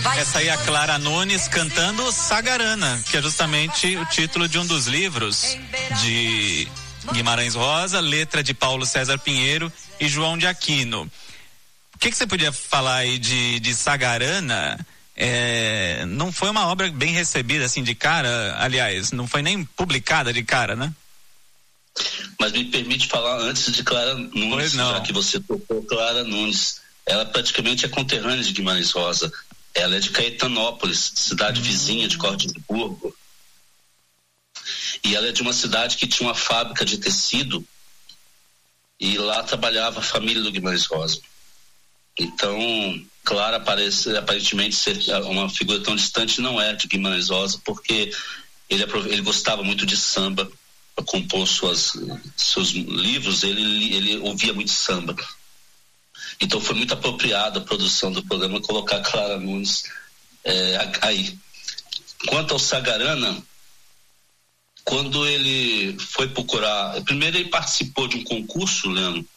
Essa aí é a Clara Nunes cantando Sagarana, que é justamente o título de um dos livros de Guimarães Rosa, letra de Paulo César Pinheiro e João de Aquino. O que você podia falar aí de Sagarana? Não foi uma obra bem recebida assim de cara, aliás, não foi nem publicada de cara, né? Mas me permite falar antes de Clara Nunes, já que você tocou Clara Nunes. Ela praticamente é conterrânea de Guimarães Rosa. Ela é de Caetanópolis, cidade vizinha de Cordisburgo. E ela é de uma cidade que tinha uma fábrica de tecido e lá trabalhava a família do Guimarães Rosa. Então, Clara aparentemente ser uma figura tão distante não é de Guimarães Rosa, porque ele gostava muito de samba. Para compor seus livros, ele ouvia muito samba. Então foi muito apropriada a produção do programa colocar Clara Nunes aí. Quanto ao Sagarana, quando ele foi procurar, primeiro ele participou de um concurso, Leandro,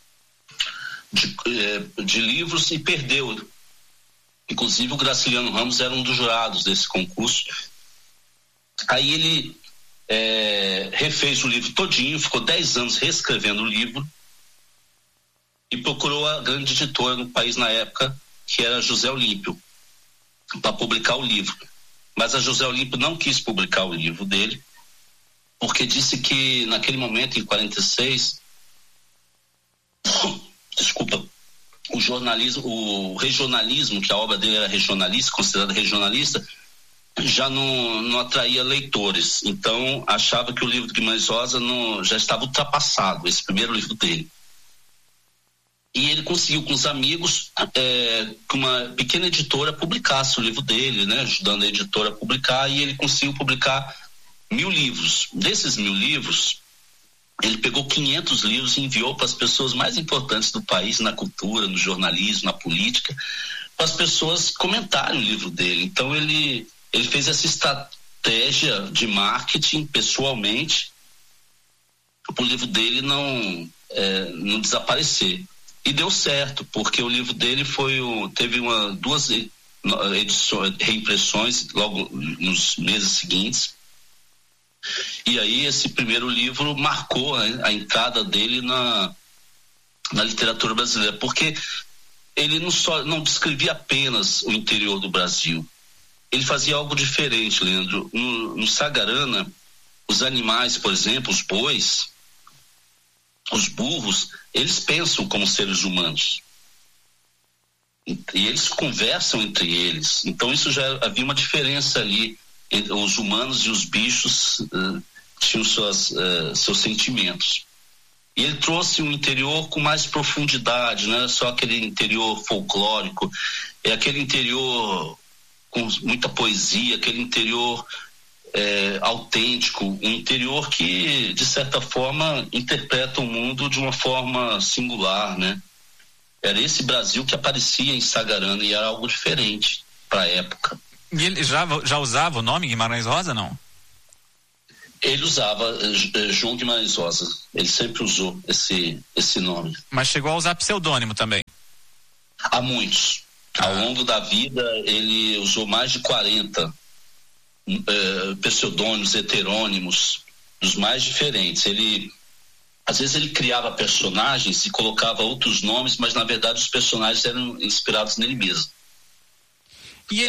de livros e perdeu. Inclusive o Graciliano Ramos era um dos jurados desse concurso. Aí ele refez o livro todinho, ficou 10 anos reescrevendo o livro e procurou a grande editora no país na época, que era José Olímpio, para publicar o livro. Mas a José Olímpio não quis publicar o livro dele, porque disse que naquele momento, em 46, desculpa, o regionalismo, que a obra dele era regionalista, considerada regionalista, já não atraía leitores. Então achava que o livro de Guimarães Rosa já estava ultrapassado, esse primeiro livro dele. E ele conseguiu com os amigos que uma pequena editora publicasse o livro dele, né, ajudando a editora a publicar, e ele conseguiu publicar 1000 livros. Desses 1000 livros, ele pegou 500 livros e enviou para as pessoas mais importantes do país, na cultura, no jornalismo, na política, para as pessoas comentarem o livro dele. Então ele fez essa estratégia de marketing pessoalmente para o livro dele não desaparecer. E deu certo, porque o livro dele teve duas edições, reimpressões logo nos meses seguintes. E aí esse primeiro livro marcou a entrada dele na literatura brasileira, porque ele não descrevia apenas o interior do Brasil. Ele fazia algo diferente, Leandro. No Sagarana, os animais, por exemplo, os bois, os burros, eles pensam como seres humanos. E eles conversam entre eles. Então isso já havia uma diferença ali. Os humanos e os bichos tinham seus sentimentos. E ele trouxe um interior com mais profundidade, não é só aquele interior folclórico, é aquele interior com muita poesia, aquele interior autêntico, um interior que, de certa forma, interpreta o mundo de uma forma singular, né? Era esse Brasil que aparecia em Sagarana e era algo diferente para a época. E ele já usava o nome Guimarães Rosa, não? Ele usava João Guimarães Rosa, ele sempre usou esse nome. Mas chegou a usar pseudônimo também? Há muitos. Ao longo da vida, ele usou mais de 40 pseudônimos, heterônimos, dos mais diferentes. Às vezes ele criava personagens e colocava outros nomes, mas na verdade os personagens eram inspirados nele mesmo. E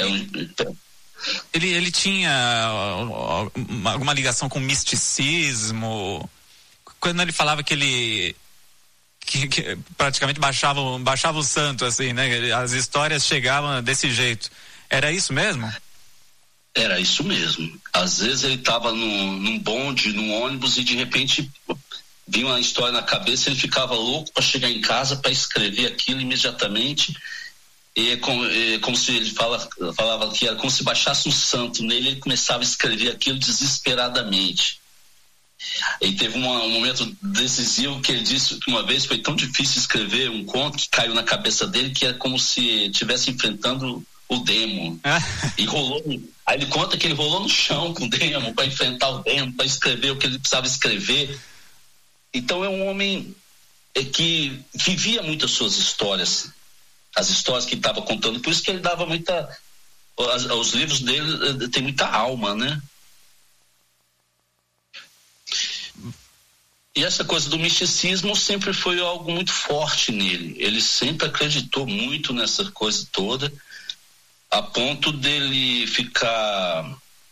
ele tinha alguma ligação com misticismo? Quando ele falava que ele que praticamente baixava o santo, assim, né? As histórias chegavam desse jeito. Era isso mesmo? Era isso mesmo. Às vezes ele estava num bonde, num ônibus, e de repente vinha uma história na cabeça, ele ficava louco para chegar em casa para escrever aquilo imediatamente. E é como se ele falava que era como se baixasse um santo nele, ele começava a escrever aquilo desesperadamente. E teve um momento decisivo que ele disse que uma vez foi tão difícil escrever um conto que caiu na cabeça dele que era como se estivesse enfrentando o demo. E rolou. Aí ele conta que ele rolou no chão com o demo para enfrentar o demo, para escrever o que ele precisava escrever. Então é um homem que vivia muito as suas histórias, as histórias que ele estava contando, por isso que ele dava muita Os livros dele têm muita alma, né? E essa coisa do misticismo sempre foi algo muito forte nele. Ele sempre acreditou muito nessa coisa toda, a ponto dele ficar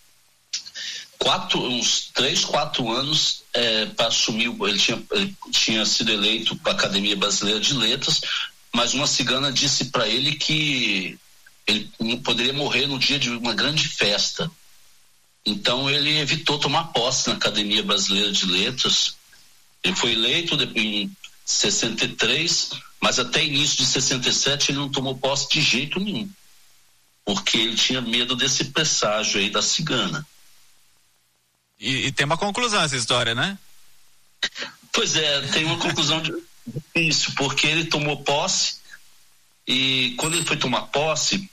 uns 3, 4 anos para assumir. Ele tinha sido eleito para a Academia Brasileira de Letras, mas uma cigana disse para ele que ele poderia morrer no dia de uma grande festa. Então ele evitou tomar posse na Academia Brasileira de Letras. Ele foi eleito em 63, mas até início de 67 ele não tomou posse de jeito nenhum, porque ele tinha medo desse presságio aí da cigana. E tem uma conclusão essa história, né? Pois é, tem uma conclusão difícil, porque ele tomou posse e quando ele foi tomar posse,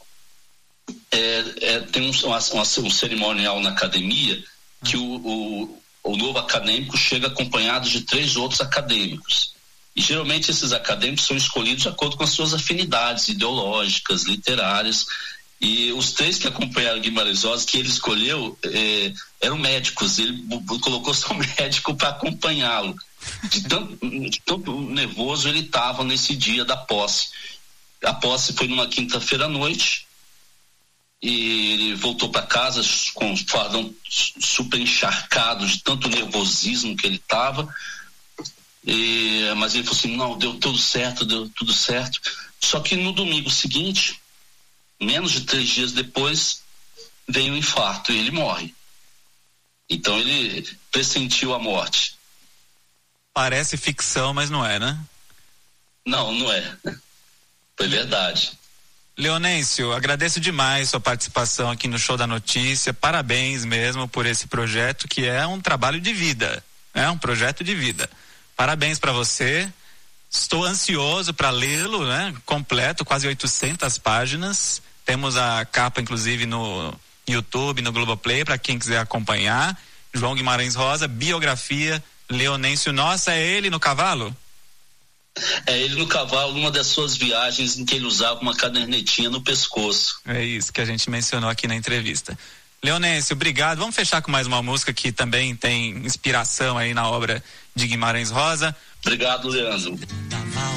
tem um cerimonial na academia que o novo acadêmico chega acompanhado de 3 outros acadêmicos. E geralmente esses acadêmicos são escolhidos de acordo com as suas afinidades ideológicas, literárias. E os 3 que acompanharam Guimarães Rosa, que ele escolheu, eram médicos. Ele colocou só médico para acompanhá-lo. De tanto nervoso ele estava nesse dia da posse. A posse foi numa quinta-feira à noite. E ele voltou para casa com o fardão super encharcado de tanto nervosismo que ele estava. Mas ele falou assim: não, deu tudo certo. Só que no domingo seguinte, menos de 3 dias depois, veio um infarto e ele morre. Então ele pressentiu a morte. Parece ficção, mas não é, né? Não é. Foi verdade. Leonêncio, agradeço demais sua participação aqui no Show da Notícia. Parabéns mesmo por esse projeto, que é um trabalho de vida. É um projeto de vida. Parabéns para você. Estou ansioso para lê-lo, né? Completo, quase 800 páginas. Temos a capa, inclusive, no YouTube, no Globoplay, para quem quiser acompanhar. João Guimarães Rosa, biografia, Leonêncio. Nossa, é ele no cavalo? É ele no cavalo, numa das suas viagens em que ele usava uma cadernetinha no pescoço. É isso que a gente mencionou aqui na entrevista. Leonêncio, obrigado. Vamos fechar com mais uma música que também tem inspiração aí na obra de Guimarães Rosa. Obrigado, Leandro.